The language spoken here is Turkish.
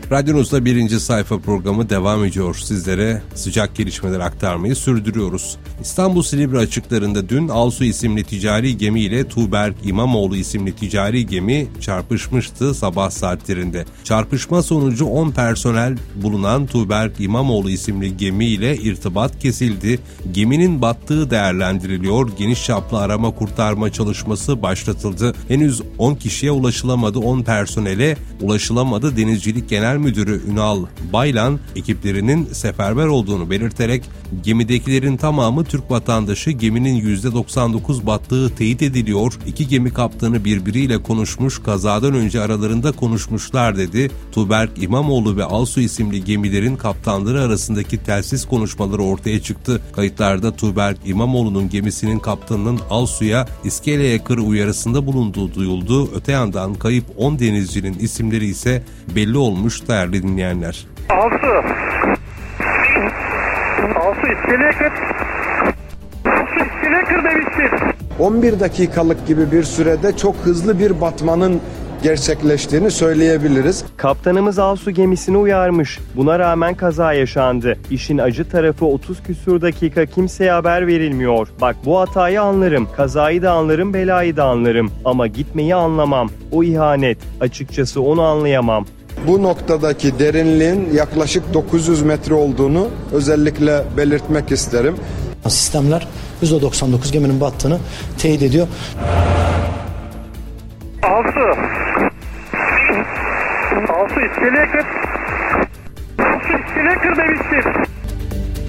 Radyonuzda birinci sayfa programı devam ediyor. Sizlere sıcak gelişmeler aktarmayı sürdürüyoruz. İstanbul Silivri açıklarında dün Alsu isimli ticari gemi ile Tuğberk İmamoğlu isimli ticari gemi çarpışmıştı sabah saatlerinde. Çarpışma sonucu 10 personel bulunan Tuğberk İmamoğlu isimli gemi ile irtibat kesildi. Geminin battığı değerlendiriliyor. Geniş çaplı arama kurtarma çalışması başlatıldı. Henüz 10 kişiye ulaşılamadı, 10 personele ulaşılamadı. Denizcilik Genel Müdürü Ünal Baylan ekiplerinin seferber olduğunu belirterek gemidekilerin tamamı Türk vatandaşı, geminin %99 battığı teyit ediliyor. İki gemi kaptanı birbiriyle konuşmuş, kazadan önce aralarında konuşmuşlar dedi. Tuğberk İmamoğlu ve Alsu isimli gemilerin kaptanları arasındaki telsiz konuşmaları ortaya çıktı. Kayıtlarda Tuğberk İmamoğlu'nun gemisinin kaptanının Alsu'ya iskeleye kır uyarısında bulunduğu duyuldu. Öte yandan kayıp 10 denizcinin isimleri ise belli olmuş değerli dinleyenler. Alsu iskeleye kır. Alsu iskeleye kır demiştir. 11 dakikalık gibi bir sürede çok hızlı bir batmanın gerçekleştiğini söyleyebiliriz. Kaptanımız Alsu gemisini uyarmış. Buna rağmen kaza yaşandı. İşin acı tarafı 30 küsur dakika kimseye haber verilmiyor. Bak bu hatayı anlarım. Kazayı da anlarım, belayı da anlarım. Ama gitmeyi anlamam. O ihanet. Açıkçası onu anlayamam. Bu noktadaki derinliğin yaklaşık 900 metre olduğunu özellikle belirtmek isterim. Sistemler %99 geminin battığını teyit ediyor. Alsu iskeleye kır. Alsu iskeleye kır demiştir.